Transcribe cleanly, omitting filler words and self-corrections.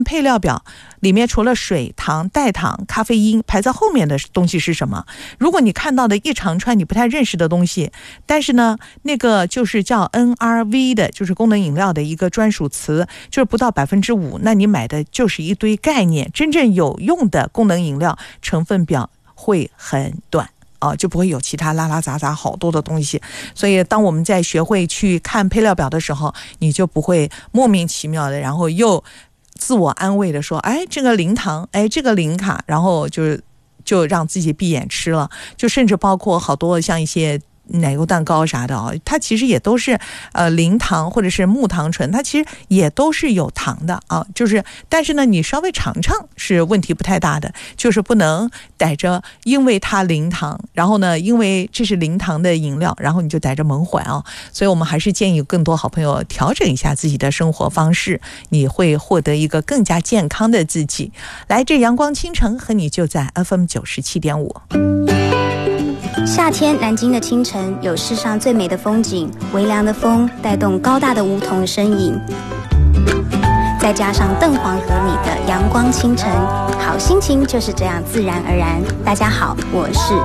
配料表里面除了水、糖、代糖、咖啡因，排在后面的东西是什么？如果你看到的一长串你不太认识的东西，但是呢，那个就是叫 NRV 的，就是功能饮料的一个专属词，就是不到5%，那你买的就是一堆概念，真正有用的功能饮料成分表会很短。就不会有其他拉拉杂杂好多的东西。所以当我们在学会去看配料表的时候，你就不会莫名其妙的然后又自我安慰的说，哎，这个零糖，哎，这个零卡，然后就让自己闭眼吃了。就甚至包括好多像一些奶油蛋糕啥的它其实也都是零糖或者是木糖醇，它其实也都是有糖的就是但是呢你稍微尝尝是问题不太大的，就是不能逮着因为它零糖，然后呢因为这是零糖的饮料，然后你就逮着蒙混所以我们还是建议更多好朋友调整一下自己的生活方式，你会获得一个更加健康的自己。来，这阳光倾城和你就在 FM 97.5。 夏天南京的清晨有世上最美的风景，微凉的风带动高大的梧桐身影，再加上邓黄和你的阳光清晨，好心情就是这样自然而然。大家好，我是